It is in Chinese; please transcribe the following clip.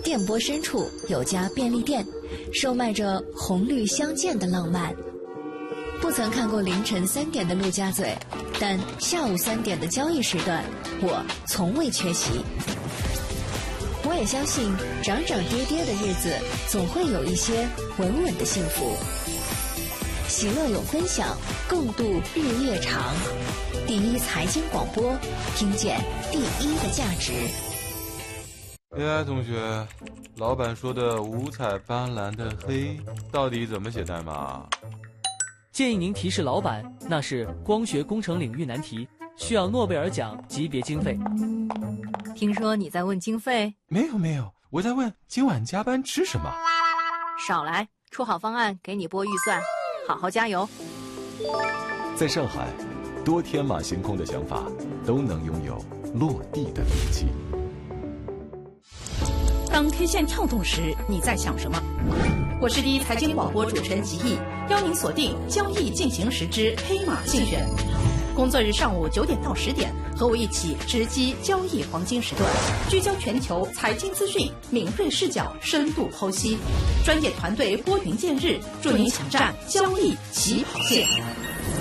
电波深处有家便利店，售卖着红绿相间的浪漫。不曾看过凌晨3点的陆家嘴，但下午3点的交易时段，我从未缺席。我也相信，涨涨跌跌的日子，总会有一些稳稳的幸福。喜乐有分享，共度日夜长。第一财经广播，听见第一的价值。 AI 同学，老板说的五彩斑斓的黑，到底怎么写代码？ 建议您提示老板，那是光学工程领域难题，需要诺贝尔奖级别经费。 听说你在问经费？ 没有，我在问今晚加班吃什么。 少来，出好方案给你拨预算，好好加油。 在上海，多天马行空的想法都能拥有落地的勇气。 当 K 线跳动时，你在想什么？我是第一财经广播主持人吉毅，邀您锁定交易进行时之黑马竞选。工作日上午9点到10点，和我一起直击交易黄金时段，聚焦全球财经资讯，敏锐视角，深度剖析，专业团队拨云见日，助您抢占交易起跑线。